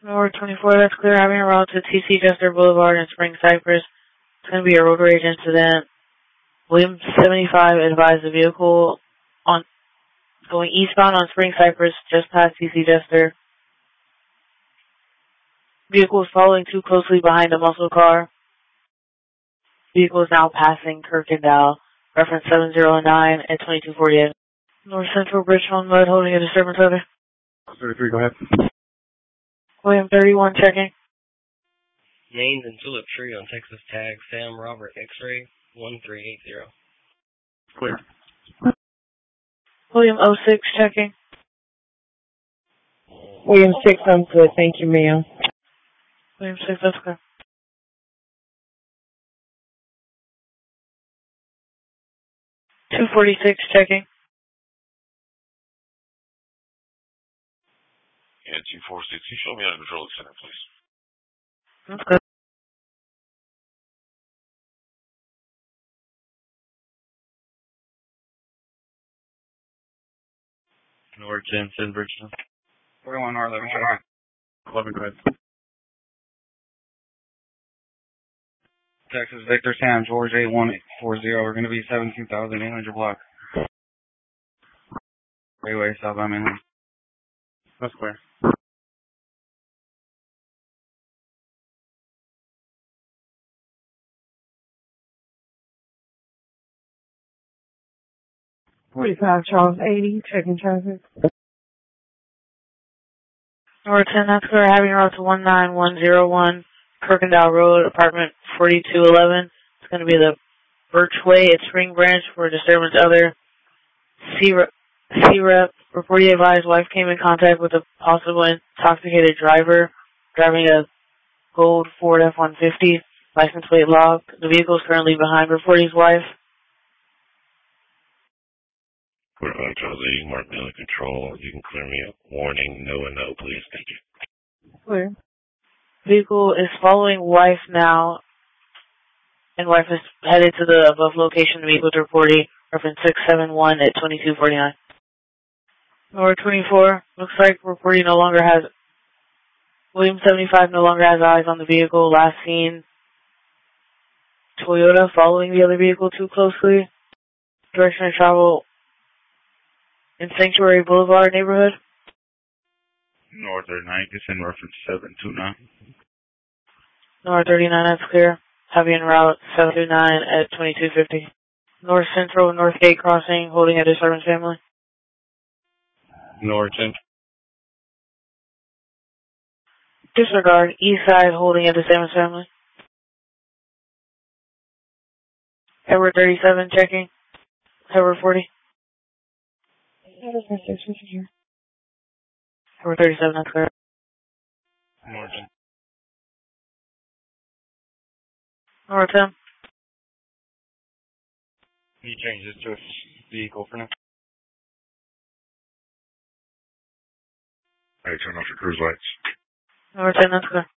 North 24, that's clear. Having a route to TC Jester Boulevard in Spring Cypress. It's going to be a road rage incident. Williams 75 advised the vehicle on going eastbound on Spring Cypress just past TC Jester. Vehicle is following too closely behind a muscle car. Vehicle is now passing Kirkendall. Reference 709 at 2248. North Central Bridgetown Mud holding a disturbance over. 33, go ahead. William 31 checking. Mains and Tulip Tree on Texas tag Sam Robert X-ray 1380. Clear. William 06 checking. William 6, I'm good. Thank you, ma'am. William 6, that's clear. .246 checking. Yeah, 246. Can you show me on the control center, please? That's good. North 10, Bridgetown. 41 R11. 11, go ahead. Texas Victor Sam George 8140. We're going to be 17,800 block. Freeway, southbound mainland. That's clear. Charles 80, checking traffic. North 10, that's clear. Having a route to 19101 Kirkendall Road, apartment 4211. It's going to be the Birchway at Spring Branch for disturbance other. C-Rep reportedly advised wife came in contact with a possible intoxicated driver driving a gold Ford F-150, license plate locked. The vehicle is currently behind reportedly's wife. Quarter mile Charles 80, mark me under control. You can clear me up. Warning, no and no, please. Thank you. Clear. Vehicle is following wife now, and wife is headed to the above location to meet with reportee, reference 671 at 2249. North 24, looks like reportee no longer has, William 75 no longer has eyes on the vehicle. Last seen Toyota following the other vehicle too closely. Direction of travel in Sanctuary Boulevard neighborhood. North 39, it's in reference 729. North 39, that's clear. Heavy en route 729 at 2250. North Central, Northgate Crossing, holding a disturbance family. North 10. Disregard, East Side, holding a disturbance family. Edward 37, checking. Edward 40. Edward 37, that's clear. North 10. North 10. Can you change this to a vehicle for now? Alright, turn off your cruise lights. North 10, that's clear.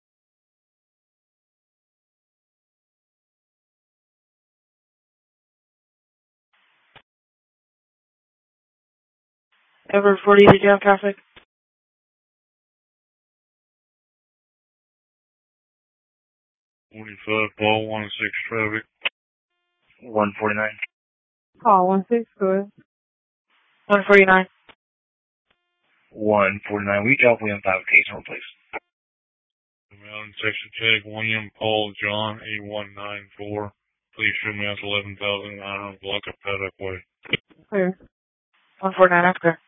Edward 40, did you have traffic? Ball 16 traffic. 149. Call 16, good. 149. 149. We got William 5 occasional, please. Mountain section check, William Paul John 8194. Please show me out 11,900 block of Paddock Way. Clear. 149, that's clear.